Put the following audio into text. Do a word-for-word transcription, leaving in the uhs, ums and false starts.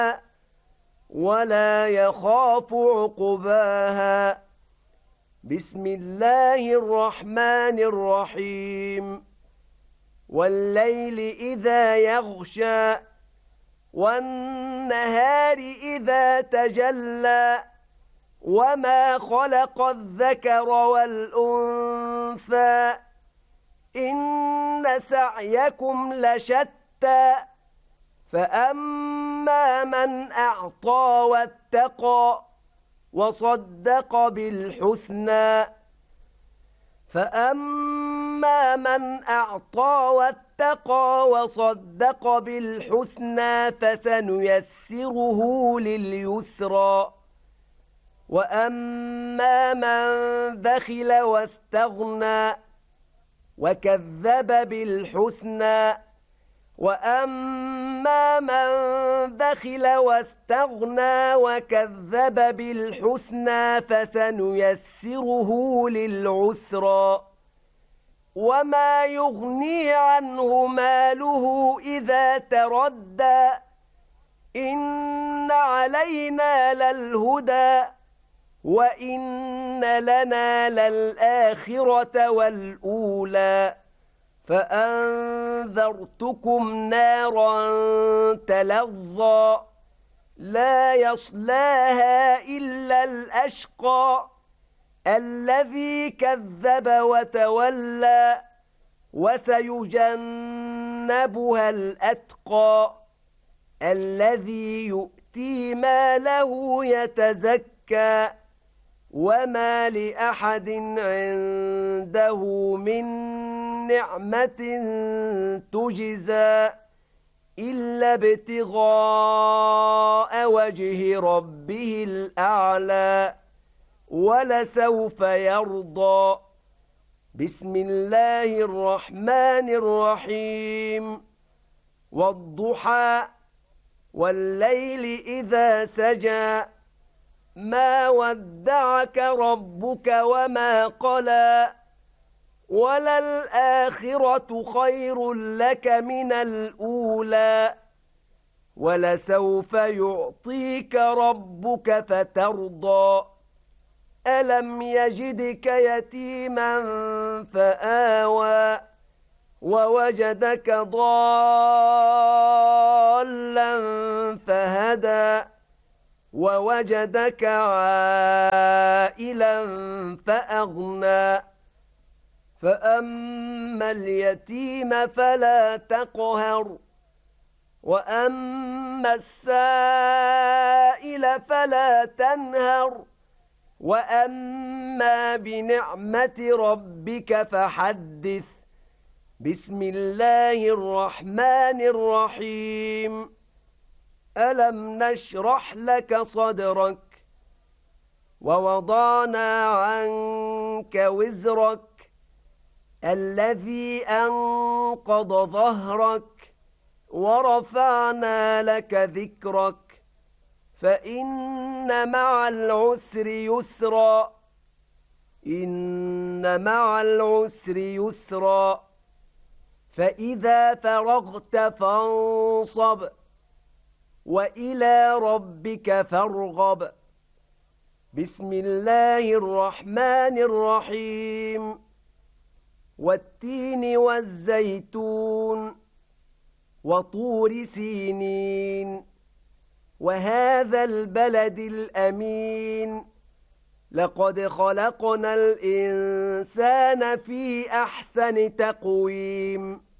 ولا يخاف عقباها. بسم الله الرحمن الرحيم. والليل إذا يغشى والنهار إذا تجلى وما خلق الذكر والأنثى إن سعيكم لشتى فأما من أعطى واتقى وصدق بالحسنى فأما من أعطى واتقى وصدق بالحسنى فسنيسره لليسرى وأما من بخل واستغنى وكذب بالحسنى وأما من بخل واستغنى وكذب بالحسنى فسنيسره للعسرى وما يغني عنه ماله إذا تردى إن علينا للهدى وإن لنا للآخرة والأولى فأنذرتكم نارا تلظى لا يصلاها إلا الأشقى الذي كذب وتولى وسيجنبها الأتقى الذي يؤتي ماله يتزكى وما لأحد عنده من نعمة تجزى إلا ابتغاء وجه ربه الأعلى ولسوف يرضى. بسم الله الرحمن الرحيم. والضحى والليل إذا سجى ما ودعك ربك وما قلى وللآخرة خير لك من الأولى ولسوف يعطيك ربك فترضى ألم يجدك يتيما فآوى ووجدك ضالا فهدى ووجدك عائلا فأغنى فأما اليتيم فلا تقهر وأما السائل فلا تنهر وأما بنعمة ربك فحدث. بسم الله الرحمن الرحيم. ألم نشرح لك صدرك ووضعنا عنك وزرك الذي أنقض ظهرك ورفعنا لك ذكرك فإن مع العسر يسرا إن مع العسر يسرا فإذا فرغت فانصب وإلى ربك فارغب. بسم الله الرحمن الرحيم. والتين والزيتون وطور سينين وهذا البلد الأمين لقد خلقنا الإنسان في أحسن تقويم